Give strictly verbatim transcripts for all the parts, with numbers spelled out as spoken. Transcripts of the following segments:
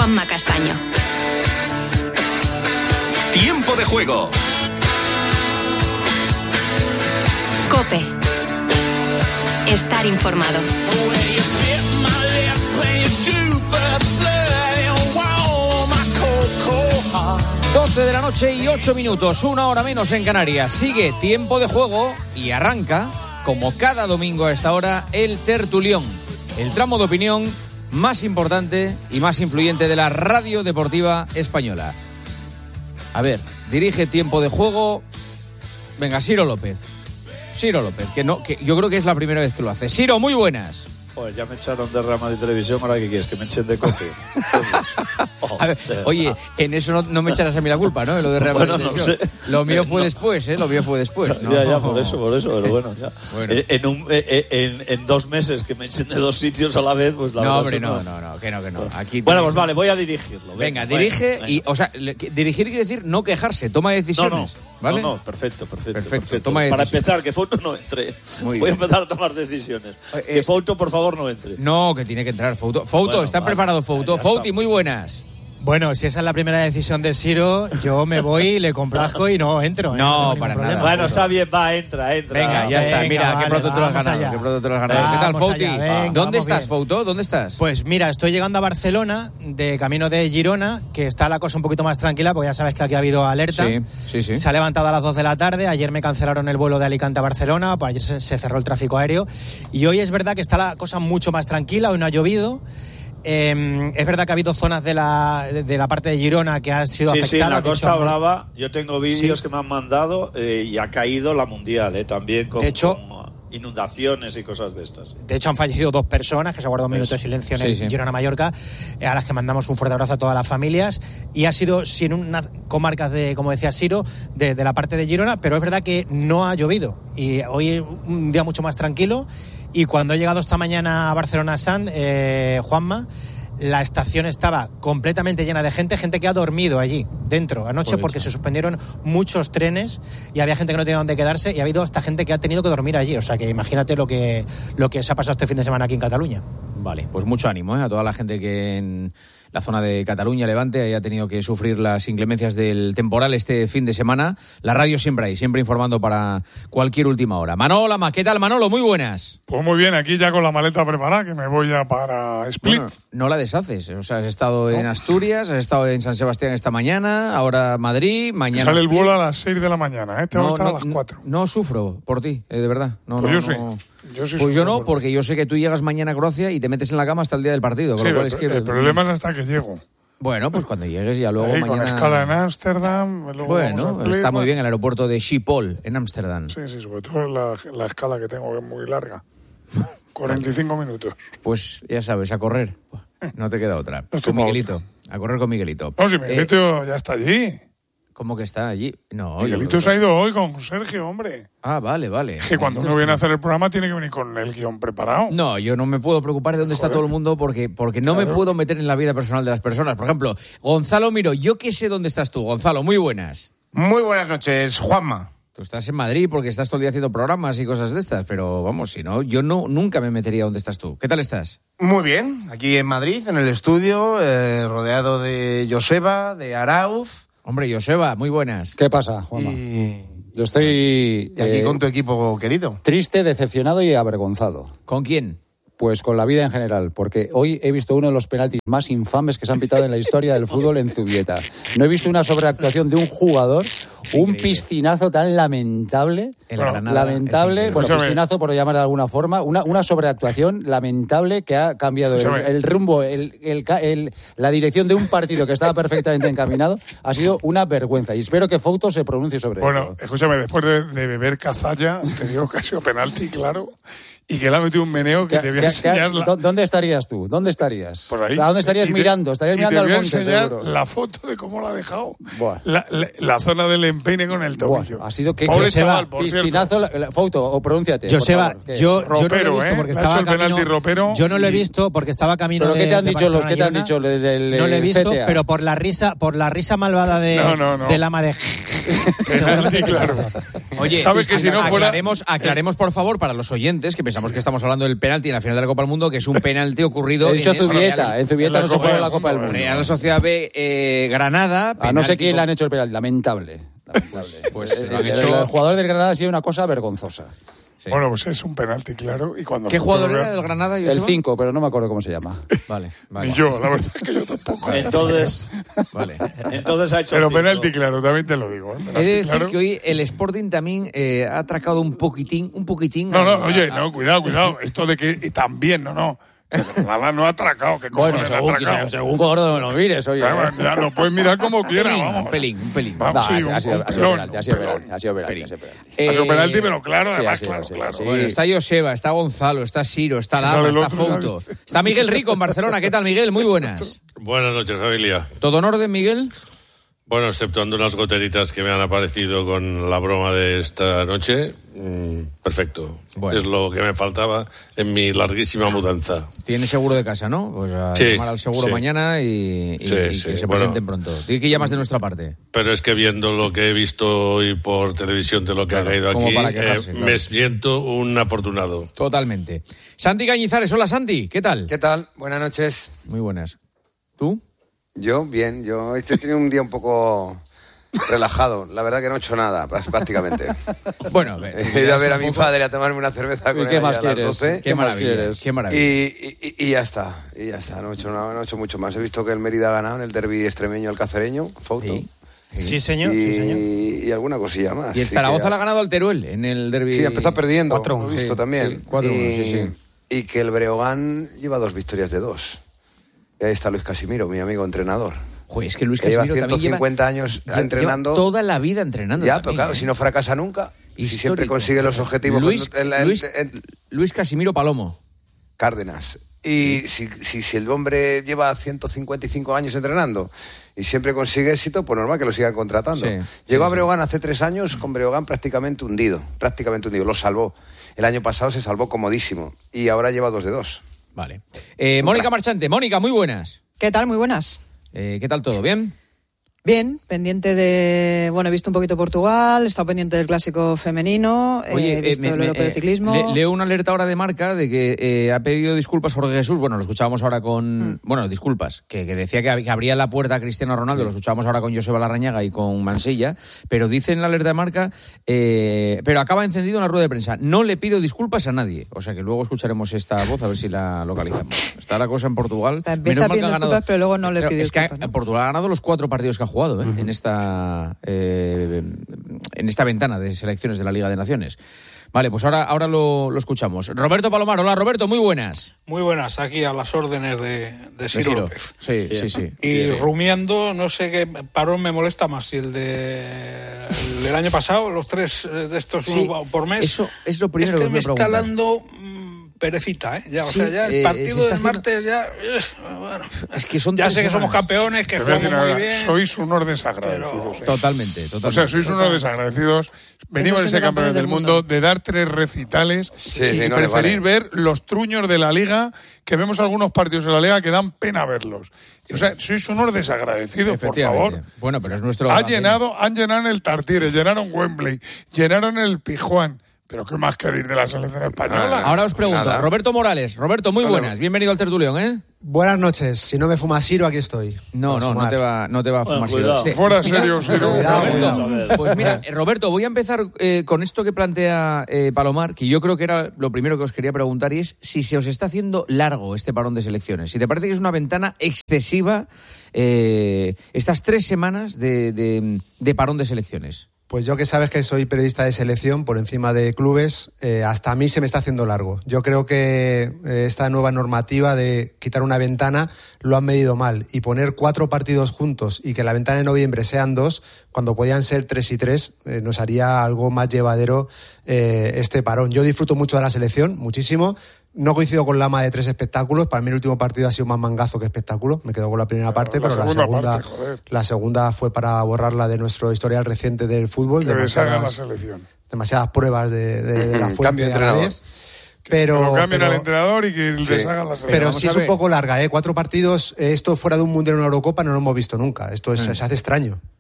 Juanma Castaño. Tiempo de juego. COPE. Estar informado. doce de la noche y ocho minutos, una hora menos en Canarias. Sigue Tiempo de Juego y arranca, como cada domingo a esta hora, el tertulión, el tramo de opinión más importante y más influyente de la radio deportiva española. A ver, dirige Tiempo de Juego, venga, Ciro López. Ciro López, que no, que yo creo que es la primera vez que lo hace. Ciro, muy buenas. Pues ya me echaron de rama de televisión, ¿ahora qué quieres? ¿Que me echen de COPE? A ver, oye, en eso no, no me echarás a mí la culpa, ¿no? En lo de Real Madrid. Bueno, no sé. Lo mío fue no. después, ¿eh? Lo mío fue después, ¿no? Ya, ya, por eso, por eso, pero bueno, ya. Bueno. En, un, en, en dos meses que me echen de dos sitios a la vez, pues la no, verdad. Hombre, no, no, no, no, que no, que no. Aquí bueno, tenéis... pues vale, voy a dirigirlo. Venga, venga dirige venga, y, o sea, dirigir quiere decir no quejarse, toma decisiones. No, no, ¿vale? no, no, perfecto, perfecto. Perfecto, perfecto. toma Para decisiones. empezar, que Fouto no entre. Muy voy bien. a empezar a tomar decisiones. Eh, que Fouto, por favor, no entre. No, que tiene que entrar Fouto. Fouto, Bueno, está vale, preparado Fouto. ya Fouti, está. muy buenas. Bueno, si esa es la primera decisión de Ciro, yo me voy, le complazco y no entro. ¿eh? No, tengo para ningún nada. problema. Bueno, está bien, va, entra, entra. Venga, ya está. Venga, Mira, vale, qué pronto te lo has vamos ganado. allá. Qué pronto te lo has ganado. ¿Qué tal, Vamos Fouti? allá, venga, ¿Dónde vamos estás, bien. Fouto? ¿Dónde estás? Pues mira, estoy llegando a Barcelona, de camino de Girona, que está la cosa un poquito más tranquila, porque ya sabes que aquí ha habido alerta. Sí, sí, sí. Se ha levantado a las dos de la tarde, ayer me cancelaron el vuelo de Alicante a Barcelona, pues ayer se, se cerró el tráfico aéreo, y hoy es verdad que está la cosa mucho más tranquila, hoy no ha llovido. Eh, es verdad que ha habido zonas de la, de, de la parte de Girona que han sido Sí, afectadas. sí, en la de Costa hecho, Brava yo tengo vídeos Sí. que me han mandado eh, y ha caído la Mundial, eh, también con, De hecho- con inundaciones y cosas de estas. De hecho, han fallecido dos personas, que se ha guardado un minuto de silencio en Sí, el sí. Girona Mallorca, eh, a las que mandamos un fuerte abrazo a todas las familias. Y ha sido, sí, en unas comarcas de, como decía Ciro, de, de la parte de Girona, pero es verdad que no ha llovido. Y hoy es un día mucho más tranquilo. Y cuando he llegado esta mañana a Barcelona Sand, eh, Juanma, la estación estaba completamente llena de gente, gente que ha dormido allí, dentro, anoche, Por porque eso. se suspendieron muchos trenes y había gente que no tenía dónde quedarse y ha habido hasta gente que ha tenido que dormir allí. O sea que imagínate lo que, lo que se ha pasado este fin de semana aquí en Cataluña. Vale, pues mucho ánimo, ¿eh? A toda la gente que en la zona de Cataluña, Levante, haya tenido que sufrir las inclemencias del temporal este fin de semana. La radio siempre ahí, siempre informando para cualquier última hora. Manolo Lama, ¿qué tal, Manolo? Muy buenas. Pues muy bien, aquí ya con la maleta preparada, que me voy ya para Split. Bueno, no la deshaces, o sea, has estado en Asturias, has estado en San Sebastián esta mañana, ahora Madrid, mañana... Sale el Split. vuelo a las seis de la mañana, ¿eh? Tengo No, que estar no, a las cuatro. No, no sufro por ti, eh, de verdad. No, Pues no, yo no. sí. Yo sí Pues yo sufro no, por- porque yo sé que tú llegas mañana a Croacia y te metes en la cama hasta el día del partido. Con Sí, lo cual el, es que... el problema es hasta que llego. Bueno, pues cuando llegues ya luego Ahí, mañana... Con escala en Ámsterdam. luego vamos Bueno, a Split, está muy bueno. bien el aeropuerto de Schiphol, en Ámsterdam. Sí, sí, sobre todo la, la escala que tengo, que es muy larga. cuarenta y cinco minutos. Pues ya sabes, a correr. No te queda otra. No estoy Con pa' Miguelito. A correr con Miguelito. No, si Eh, Miguelito ya está allí. ¿Cómo que está allí? No, Miguelito yo- se ha ido hoy con Sergio, hombre. Ah, vale, vale. Es que cuando uno viene a hacer el programa tiene que venir con el guión preparado. No, yo no me puedo preocupar de dónde está Joder. todo el mundo porque, porque no me Claro. puedo meter en la vida personal de las personas. Por ejemplo, Gonzalo Miro, yo qué sé dónde estás tú. Gonzalo, muy buenas. Muy buenas noches, Juanma. Tú estás en Madrid porque estás todo el día haciendo programas y cosas de estas, pero vamos, si no, yo no nunca me metería donde estás tú. ¿Qué tal estás? Muy bien, aquí en Madrid, en el estudio, eh, rodeado de Joseba, de Arauz. Hombre, Joseba, muy buenas. ¿Qué pasa, Juanma? Y, Yo estoy y aquí eh, con tu equipo querido. triste, decepcionado y avergonzado. ¿Con quién? Pues con la vida en general, porque hoy he visto uno de los penaltis más infames que se han pitado en la historia del fútbol en Zubieta. No he visto una sobreactuación de un jugador, un Increíble. piscinazo tan lamentable, El Granada lamentable, es bueno, Escúchame. piscinazo por llamar de alguna forma, una, una sobreactuación lamentable que ha cambiado el, Escúchame. el rumbo, el, el, ca- el- la dirección de un partido que estaba perfectamente encaminado. Ha sido una vergüenza y espero que Fouto se pronuncie sobre Bueno, ello. escúchame, después de, de beber cazalla, te digo que ha sido penalti, claro, y que le ha metido un meneo que ¿Qué- te voy a qué- enseñar. qué- la- ¿dó- ¿Dónde estarías tú? ¿Dónde estarías? Pues ahí. ¿A dónde estarías Y te- mirando? Estarías y mirando te al voy a monte, enseñar seguro. la foto de cómo la ha dejado. Buah. La, la, la zona del empeine con el tobillo. Buah, ha sido que Pobre Joseba, chaval, por cierto. piscinazo, la, la, Fouto, o pronúnciate. por Joseba, favor, que- yo, yo no lo he Ropero, visto ¿eh? porque Le ha estaba hecho el camino. penalti ropero Yo no lo he y- visto porque estaba camino ¿Pero de. qué te han de dicho los Barcelona que te han Girona. dicho del, del No lo he visto, C T A? pero por la risa, por la risa malvada de, No, no, no. del ama de Penalti, claro. Oye, sabes que si no fuera... aclaremos, aclaremos, por favor, para los oyentes, que pensamos que estamos hablando del penalti en la final de la Copa del Mundo, que es un penalti ocurrido... He dicho en Zubieta, Real, en Zubieta no se juega la Copa del Mundo. Real Sociedad B, eh, Granada... A no sé quién le han hecho el penalti, lamentable. lamentable. Pues el, lo han el, hecho... el jugador del Granada ha sido una cosa vergonzosa. Sí. Bueno, pues es un penalti, claro. Y cuando ¿Qué jugador era del Granada? El cinco, pero no me acuerdo cómo se llama. Vale, vale. Ni yo, la verdad es que yo tampoco. Entonces, Vale. entonces ha hecho Pero cinco. penalti, claro, también te lo digo. ¿eh? He de Penalti, decir claro. que hoy el Sporting también eh, ha atracado un poquitín, un poquitín... No, a- no, oye, a- no, cuidado, cuidado. Esto de que y también, no, no. Nada, no ha atracado. ¿Qué Bueno, cojones ha según, atracado? según Gordo lo mires, oye. Claro, ¿eh? ya lo puedes mirar como un quiera, pelín, vamos. un pelín, un pelín. Vamos, No, sí, ha un- sido- un ha sido pelón, penalti, ha sido un pelón. penalti, ha sido penalti, ha sido penalti. Ha sido Eh, penalti, pero claro, sí, además, ha sido, claro, sí, claro. sí. Bueno, está Joseba, está Gonzalo, está Siro, está Se Lama, sabe el está otro, Fouto. nadie. Está Miguel Rico en Barcelona. ¿Qué tal, Miguel? Muy buenas. Buenas noches, familia. ¿Todo en orden, Miguel? Bueno, exceptuando unas goteritas que me han aparecido con la broma de esta noche, mmm, perfecto. Bueno. Es lo que me faltaba en mi larguísima mudanza. Tiene seguro de casa, ¿no? Pues a Sí, llamar al seguro sí. mañana y, y- Sí, y sí, que se bueno. presenten pronto. Tiene que llamas de nuestra parte. Pero es que viendo lo que he visto hoy por televisión de lo que Claro, ha caído como aquí, para quejarse, eh, claro. me siento un afortunado. Totalmente. Santi Cañizares, hola Santi, ¿qué tal? ¿Qué tal? Buenas noches. Muy buenas. ¿Tú? Yo, bien. Yo he tenido un día un poco relajado. La verdad que no he hecho nada, prácticamente. Bueno, He ido a ver a mi padre a tomarme una cerveza con ¿Y él qué ahí más a las quieres? doce. Qué maravilla, quieres? qué maravilla. Y, y- y ya está, y ya está. No he, hecho, nada, no he hecho mucho más. He visto que el Mérida ha ganado en el derbi extremeño al cacereño, Fouto. Sí. Sí, señor, y, sí, señor. y alguna cosilla más. Y el Así Zaragoza que- le ha ganado al Teruel en el derbi. Sí, empezó perdiendo, cuatro uno, lo he visto sí, también. sí, cuatro uno, y, sí, sí. y que el Breogán lleva dos victorias de dos. Y ahí está Luis Casimiro, mi amigo entrenador. Joder, es que Luis Que lleva Casimiro también ciento cincuenta lleva, años lleva entrenando. toda la vida entrenando. Ya, también, pero claro, ¿eh? si no fracasa nunca, si Histórico. siempre consigue los objetivos. Luis, en la- en- Luis- en- Luis Casimiro Palomo. Cárdenas. Y si, si, si el hombre lleva ciento cincuenta y cinco años entrenando y siempre consigue éxito, pues normal que lo sigan contratando. Sí, Llegó sí, a Breogán hace tres años con Breogán prácticamente hundido, prácticamente hundido, lo salvó. El año pasado se salvó comodísimo y ahora lleva dos de dos. Vale. Eh, Mónica Marchante, Mónica, muy buenas. ¿Qué tal? Muy buenas. Eh, ¿Qué tal todo? ¿Bien? Bien, pendiente de... Bueno, he visto un poquito Portugal, he estado pendiente del clásico femenino, Oye, he visto eh, me- el me- europeo de eh, ciclismo... le- leo una alerta ahora de Marca de que eh, ha pedido disculpas Jorge Jesús. Bueno, lo escuchábamos ahora con... Mm. Bueno, disculpas, que, que decía que, ab- que abría la puerta a Cristiano Ronaldo. Lo escuchábamos ahora con Joseba Larrañaga y con Mansilla. Pero dice en la alerta de Marca... eh, pero acaba encendido en la rueda de prensa. No le pido disculpas a nadie. O sea que luego escucharemos esta voz a ver si la localizamos. Está la cosa en Portugal. Empieza Menos mal que pidiendo ha ganado... disculpas, pero luego no le Pero pide es que disculpas, ¿no? Portugal ha ganado los cuatro partidos que ha jugado ¿eh? en esta eh, en esta ventana de selecciones de la Liga de Naciones. Vale, pues ahora, ahora lo, lo escuchamos. Roberto Palomar, hola Roberto, muy buenas. Muy buenas, aquí a las órdenes de, de Ciro, Ciro. López. Sí, sí, sí. Y Bien. rumiando, no sé qué parón me molesta más, si el, de, el del año pasado, los tres eh, de estos Sí, uno por mes. eso es lo primero este que me me está preguntan. dando mm, perecita, ¿eh? Ya, Sí, o sea, ya el eh, partido se del está haciendo- martes ya... eh, bueno, Es que son ya tres sé que somos semanas. campeones, que Te voy a jugamos decir muy una bien. verdad, sois unos desagradecidos. ¿eh? Totalmente, totalmente. O sea, sois unos desagradecidos. Venimos de siendo ser campeones del mundo, de dar tres recitales Sí, y sí, no le preferir vale. ver los truños de la Liga, que vemos algunos partidos de la Liga que dan pena verlos. O sea, sois unos desagradecidos, por Efectivamente. favor. Bueno, pero es nuestro... Ha llenado, han llenado en el Tartiere, llenaron Wembley, llenaron el Pijuán. Pero ¿qué más queréis de la selección española? Ahora os pregunto, Nada. Roberto Morales. Roberto, muy Hola. buenas. Bienvenido al tertulión, ¿eh? Buenas noches. Si no me fuma Siro, aquí estoy. No, Para no, no sumar. te va, no te va a Bueno, fumar. cuidado. Siro. Fuera Mira, serio, Siro. Cuidado, Roberto, cuidado. pues mira, eh, Roberto, voy a empezar eh, con esto que plantea eh, Palomar, que yo creo que era lo primero que os quería preguntar, y es si se os está haciendo largo este parón de selecciones. Si te parece que es una ventana excesiva eh, estas tres semanas de, de, de parón de selecciones. Pues yo que sabes que soy periodista de selección por encima de clubes, eh, hasta a mí se me está haciendo largo. Yo creo que eh, esta nueva normativa de quitar una ventana lo han medido mal y poner cuatro partidos juntos y que la ventana de noviembre sean dos, cuando podían ser tres y tres, eh, nos haría algo más llevadero eh, este parón. Yo disfruto mucho de la selección, muchísimo. No coincido con Lama de tres espectáculos. Para mí el último partido ha sido más mangazo que espectáculo. Me quedo con la primera parte, la pero la segunda segunda, parte, joder. la segunda fue para borrarla de nuestro historial reciente del fútbol. Que deshagan la Demasiadas, selección. demasiaas pruebas de, de, de la fuente Cambio de a la entrenador. vez. Pero, que lo cambien pero- al entrenador y que Sí. deshagan la selección. pero vamos sí a es un ver. poco larga, ¿eh? Cuatro partidos, eh, esto fuera de un Mundial o una Eurocopa no lo hemos visto nunca. Esto es, se hace extraño.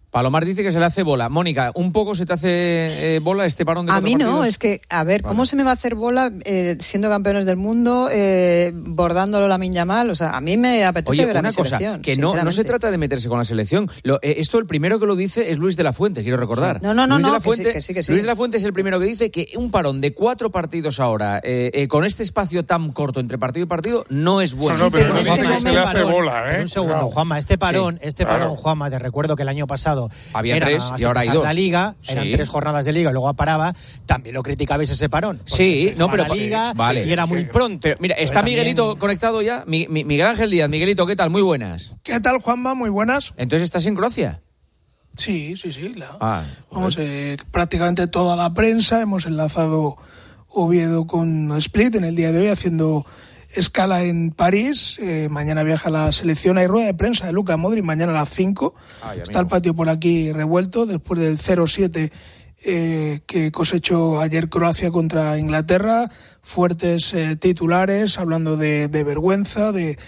Palomar dice que se le hace bola. Mónica, ¿un poco se te hace eh, bola este parón de A cuatro mí no, partidos? es que, a ver, ¿cómo Vale. se me va a hacer bola eh, siendo campeones del mundo, eh, bordándolo Lamine Yamal? O sea, a mí me apetece Oye, ver a una mi cosa, selección, que no, no se sinceramente. trata de meterse con la selección. Lo, eh, esto el primero que lo dice es Luis de la Fuente, quiero recordar. No, no, no, Luis de no, la que Fuente, sí, que sí, que sí. Luis de la Fuente es el primero que dice que un parón de cuatro partidos ahora, eh, eh, con este espacio tan corto entre partido y partido, no es bueno. No, no, pero no Juanma, dice que se le hace parón, bola, pero ¿eh? un segundo, Cuidado. Juanma, este parón, Sí, este claro. parón, Juanma, te recuerdo que el año pasado Había era tres nada más y ahora hay empezar dos. la Liga, eran Sí. tres jornadas de Liga y luego paraba, también lo criticabais ese parón. porque Sí, se empezaba no, pero la Liga vale. y era muy pronto. Pero mira, está Pero Miguelito también- conectado ya. Mi- mi- Miguel Ángel Díaz, Miguelito, ¿qué tal? Muy buenas. ¿Qué tal, Juanma? Muy buenas. Entonces estás en Croacia. Sí, sí, sí. La, Ah, vamos, eh, prácticamente toda la prensa hemos enlazado Oviedo con Split en el día de hoy, haciendo escala en París. Eh, mañana viaja la selección. Hay rueda de prensa de Luka Modric mañana a las cinco. Ay, Está el patio por aquí revuelto después del cero siete eh, que cosechó ayer Croacia contra Inglaterra. Fuertes eh, titulares hablando de, de vergüenza, de,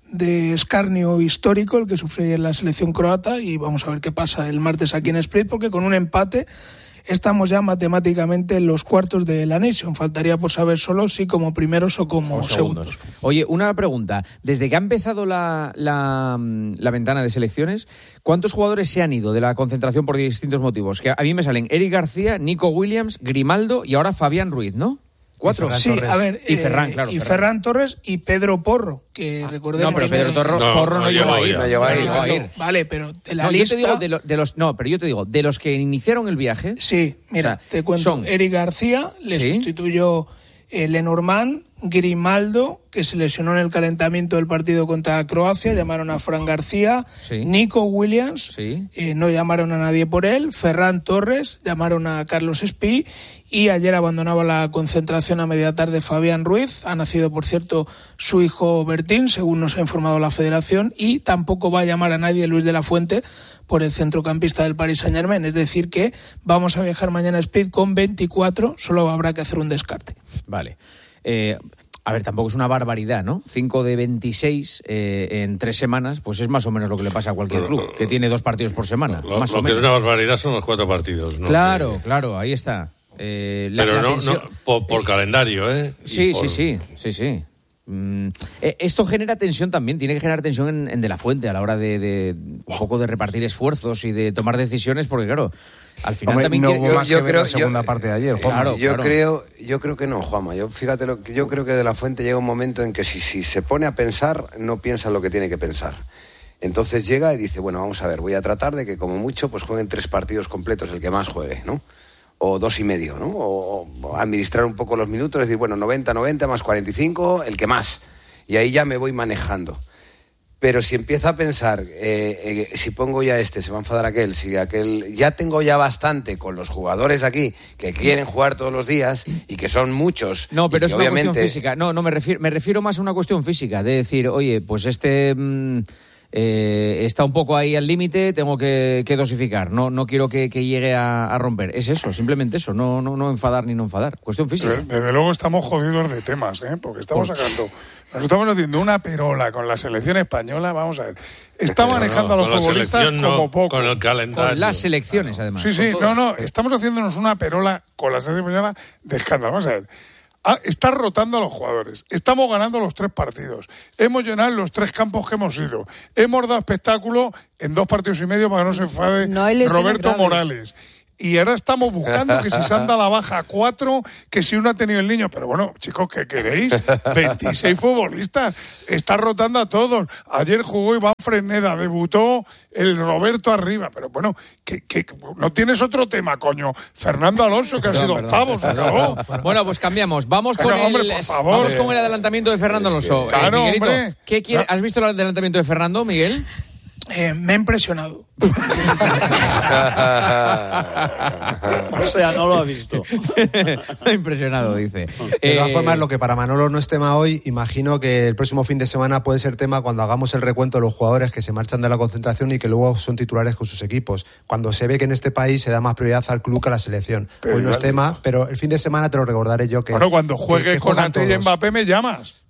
de escarnio histórico el que sufre ayer la selección croata, y vamos a ver qué pasa el martes aquí en Split, porque con un empate estamos ya matemáticamente en los cuartos de la Nation. Faltaría por saber solo si como primeros o como O segundos. segundos. Oye, una pregunta. Desde que ha empezado la, la, la ventana de selecciones, ¿cuántos jugadores se han ido de la concentración por distintos motivos? Que a mí me salen Eric García, Nico Williams, Grimaldo y ahora Fabián Ruiz, ¿no? Cuatro. Sí, a ver, Y eh, Ferran, claro. y Ferran Torres y Pedro Porro, que recordemos... No, pero Pedro que- Torro, No, Porro no, no lleva lleva a ir. ya. No lleva a ir. No lleva a ir. Vale, pero de la No, lista... yo te digo de, lo- de los no, pero yo te digo de los que iniciaron el viaje. Sí, mira, O sea, te cuento. son- Eric García le Sí. sustituyó eh, Lenormand, Grimaldo, que se lesionó en el calentamiento del partido contra Croacia, llamaron a Fran García, Sí. Nico Williams, Sí. eh, no llamaron a nadie por él, Ferran Torres, llamaron a Carlos Espí, y ayer abandonaba la concentración a media tarde Fabián Ruiz. Ha nacido, por cierto, su hijo Bertín, según nos ha informado la federación, y tampoco va a llamar a nadie Luis de la Fuente por el centrocampista del Paris Saint-Germain. Es decir que vamos a viajar mañana a Split con veinticuatro, solo habrá que hacer un descarte. Vale. Eh, a ver, tampoco es una barbaridad, ¿no? cinco de veintiséis eh, en tres semanas, pues es más o menos lo que le pasa a cualquier club, que tiene dos partidos por semana. Lo, más lo o que menos. es una barbaridad son los cuatro partidos, ¿no? Claro, Que- claro, ahí está. Eh, la- Pero la no, tensión- no por, por calendario, ¿eh? Y Sí, por- sí, sí, sí, sí. Mm, eh, esto genera tensión también, tiene que generar tensión en, en De la Fuente a la hora de, de un poco de repartir esfuerzos y de tomar decisiones, porque claro, al final Hombre, también no quiere- hubo yo- más yo que ver creo- la segunda yo- parte de ayer, Juanma. Claro, yo claro. creo yo creo que no, Juanma. Yo fíjate lo que yo creo que De la Fuente llega un momento en que si, si se pone a pensar, no piensa lo que tiene que pensar. Entonces llega y dice, bueno, vamos a ver, voy a tratar de que como mucho pues jueguen tres partidos completos, el que más juegue, ¿no? O dos y medio, ¿no? O, o administrar un poco los minutos, decir, bueno, noventa, noventa más cuarenta y cinco, el que más. Y ahí ya me voy manejando. Pero si empieza a pensar, eh, eh, si pongo ya este, se va a enfadar aquel, si aquel... Ya tengo ya bastante con los jugadores aquí que quieren jugar todos los días y que son muchos. No, pero y es que una obviamente... cuestión física. No, no, me refiero, me refiero más a una cuestión física, de decir, oye, pues este mm, eh, está un poco ahí al límite, tengo que, que dosificar, no, no quiero que, que llegue a, a romper. Es eso, simplemente eso, no, no, no enfadar ni no enfadar. Cuestión física. Desde, desde luego estamos jodidos de temas, ¿eh? Porque estamos sacando... Nos estamos haciendo una perola con la selección española, vamos a ver. Está Pero manejando no, a los con la futbolistas selección no, como poco. con el calendario. Con las selecciones, además. Sí, sí, con no, todas. no, estamos haciéndonos una perola con la selección española de escándalo. Vamos a ver. Ah, está rotando a los jugadores. Estamos ganando los tres partidos. Hemos llenado los tres campos que hemos ido. Hemos dado espectáculo en dos partidos y medio para que no se enfade No hay lesiones Roberto graves. Morales. Y ahora estamos buscando que si se anda a la baja a cuatro, que si uno ha tenido el niño. Pero bueno, chicos, ¿qué queréis? veintiséis futbolistas. Está rotando a todos. Ayer jugó Iván Fresneda, debutó el Roberto arriba. Pero bueno, que, que no tienes otro tema, coño. Fernando Alonso, que ha sido Perdón, octavo, se perdón, acabó. perdón. Bueno, pues cambiamos. Vamos con, Pero, hombre, el, por favor. vamos con el adelantamiento de Fernando Alonso. que- Claro, Eh, Miguelito, hombre. ¿qué quiere? ¿Has visto el adelantamiento de Fernando, Miguel? Eh, me ha impresionado. O sea, no lo ha visto. Me ha impresionado, dice. De todas Eh, formas, lo que para Manolo no es tema hoy, imagino que el próximo fin de semana puede ser tema cuando hagamos el recuento de los jugadores que se marchan de la concentración y que luego son titulares con sus equipos. Cuando se ve que en este país se da más prioridad al club que a la selección. Pero hoy no es igual- tema, pero el fin de semana te lo recordaré yo que... Bueno, cuando que- juegue que con juegan Ante y todos. Mbappé me llamas.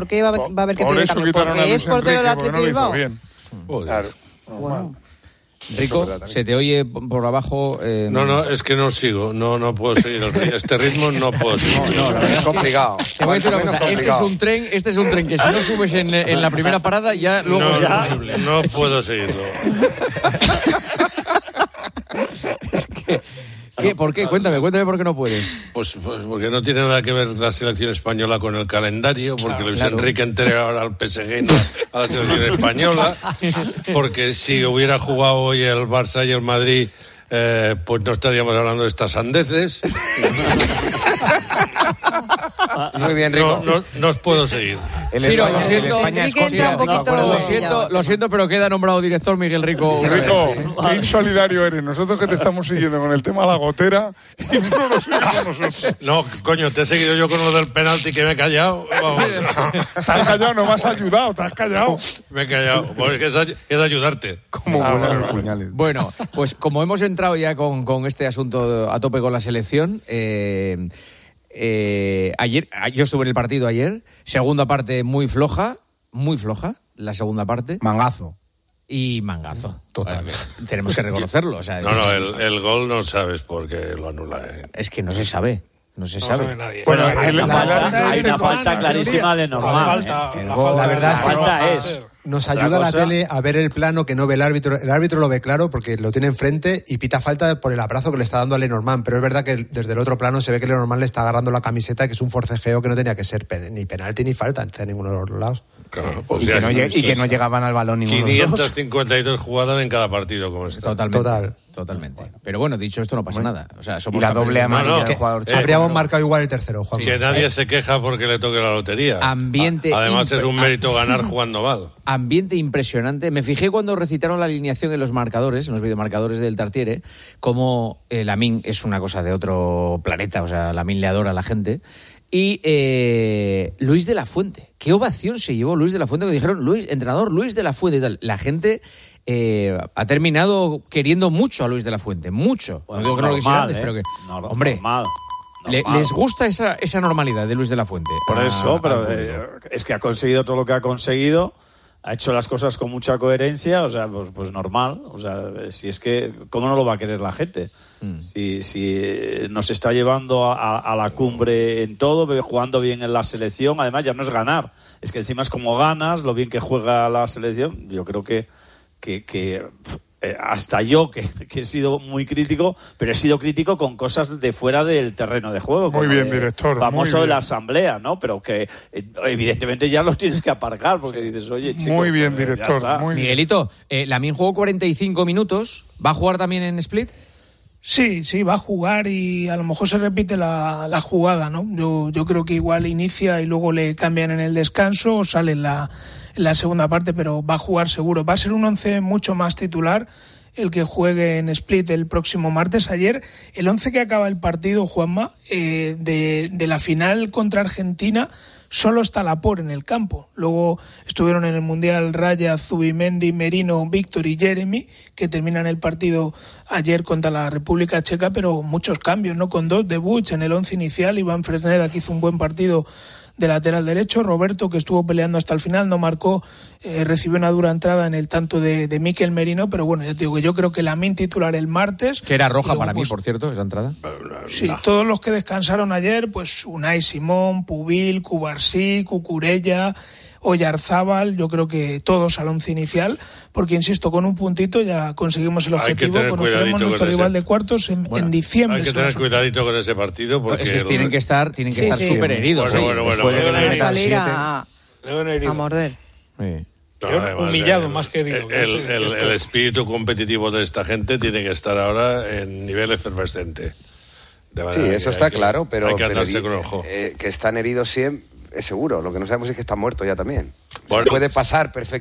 ¿por qué va, a- va a haber que Por pedir eso cambio? quitaron a Porque Luis es portero del Enrique, porque Athletic no lo hizo Bilbao. bien. Joder. Claro. Bueno. Rico, se te oye por abajo. Eh... No, no, es que no sigo, no, no puedo seguir el ritmo. Este ritmo no puedo seguir. No, no, la verdad es complicado. Te voy a decir una cosa, este es un tren, este es un tren que si no subes en, en la primera parada ya luego no, es ya, imposible. No puedo seguirlo. Es que ¿Qué? ¿Por qué? Cuéntame, cuéntame por qué no puedes. Pues, pues porque no tiene nada que ver la selección española con el calendario, porque claro, Luis claro. Enrique entrega ahora al P S G, no a la selección española, porque si hubiera jugado hoy el Barça y el Madrid, eh, pues no estaríamos hablando de estas sandeces. Muy bien, Rico. No, no, no os puedo seguir. El Ciro, España, lo siento, el España es contra, no, lo, siento, lo siento, pero queda nombrado director Miguel Rico. Rico, qué insolidario eres. Nosotros que te estamos siguiendo con el tema de la gotera y tú no nos sigues a nosotros. No, coño, te he seguido yo con lo del penalti que me he callado. Vamos. Te has callado, no me has ayudado, te has callado. Me he callado, porque es, es ayudarte. Como ah, bueno, bueno. Bueno, pues como hemos entrado ya con, con este asunto a tope con la selección, eh... Eh, ayer, yo estuve en el partido ayer, segunda parte muy floja, muy floja, la segunda parte. Mangazo. Y mangazo. Total. Bueno, tenemos que reconocerlo. O sea, no, no, el, el gol no sabes por qué lo anula. Eh. Es que no se sabe. No se no sabe. sabe nadie. Bueno, bueno, hay, la la falta, hay una falta clarísima de normal. La falta, ¿eh? la, falta, la verdad es que no, es. Nos ayuda la tele a ver el plano que no ve el árbitro. El árbitro lo ve claro porque lo tiene enfrente y pita falta por el abrazo que le está dando a Lenormand. Pero es verdad que desde el otro plano se ve que Lenormand le está agarrando la camiseta, que es un forcejeo que no tenía que ser pen, ni penalti ni falta en ninguno de los lados. Claro, pues y, que no, y que no llegaban al balón ninguno. quinientas cincuenta y dos jugadas en cada partido como este. Totalmente. Total. Totalmente. Pero bueno, dicho esto, no pasa bueno, nada. O sea, somos y la doble amarilla no, no, del jugador. Eh, habríamos bueno. marcado igual el tercero, Juan. Sí, que nadie se queja porque le toque la lotería. Ambiente. Además impre- es un mérito ganar jugando mal. Ambiente impresionante. Me fijé cuando recitaron la alineación en los marcadores, en los videomarcadores del Tartiere, como eh, Lamine es una cosa de otro planeta. O sea, Lamine le adora a la gente. Y eh, Luis de la Fuente. ¿Qué ovación se llevó Luis de la Fuente? Que dijeron, Luis, entrenador Luis de la Fuente y tal. La gente eh, ha terminado queriendo mucho a Luis de la Fuente. Mucho. Bueno, no digo que no lo quisiera antes, eh. pero que... Normal, hombre, normal, le, normal. les gusta esa, esa normalidad de Luis de la Fuente. Por ah, eso, pero ah, eh, es que ha conseguido todo lo que ha conseguido. Ha hecho las cosas con mucha coherencia, o sea, pues, pues normal. O sea, si es que, ¿cómo no lo va a querer la gente? Mm. Si, si nos está llevando a, a la cumbre en todo, jugando bien en la selección, además ya no es ganar, es que encima es como ganas, lo bien que juega la selección. Yo creo que, que, que eh, hasta yo, que, que he sido muy crítico, pero he sido crítico con cosas de fuera del terreno de juego. Muy bien, director. Famoso muy de la bien. asamblea, ¿no? Pero que eh, evidentemente ya los tienes que aparcar porque dices, oye, chico, muy bien, pues, director. Muy Miguelito, eh, Lamine jugó cuarenta y cinco minutos. ¿Va a jugar también en Split? Sí, sí, va a jugar y a lo mejor se repite la, la jugada, ¿no? Yo, yo creo que igual inicia y luego le cambian en el descanso o sale en la, en la segunda parte, pero va a jugar seguro. Va a ser un once mucho más titular el que juegue en Split el próximo martes. Ayer, el once que acaba el partido, Juanma, eh, de, de la final contra Argentina, solo está Laporte en el campo. Luego estuvieron en el Mundial Raya, Zubimendi, Merino, Víctor y Jeremy, que terminan el partido ayer contra la República Checa, pero muchos cambios, ¿no? Con dos debuts en el once inicial. Iván Fresneda, que hizo un buen partido de lateral derecho. Roberto, que estuvo peleando hasta el final, no marcó, eh, recibió una dura entrada en el tanto de, de Mikel Merino, pero bueno, ya te digo que yo creo que Lamine titular el martes. Que era roja luego, para pues, mí, por cierto, esa entrada. Sí, no. Todos los que descansaron ayer, pues Unai Simón, Pubil, Cubarsí, Cucurella, Oyarzábal, yo creo que todos al once inicial, porque insisto, con un puntito ya conseguimos el objetivo, conoceremos nuestro rival ese... de cuartos en, bueno, en diciembre. Hay que tener cuidadito con ese partido porque es que tienen que estar, tienen que sí, estar sí. súper heridos. Bueno, bueno, bueno, bueno, bueno, salir a, a morder. Sí. No, además, humillado el, más que herido. El, el, el, el espíritu competitivo de esta gente tiene que estar ahora en nivel efervescente. Sí, eso está que, claro, pero, hay que, pero andarse con el ojo. Eh, que están heridos siempre es seguro. Lo que no sabemos es que están muertos ya también. Bueno. Puede pasar perfectamente.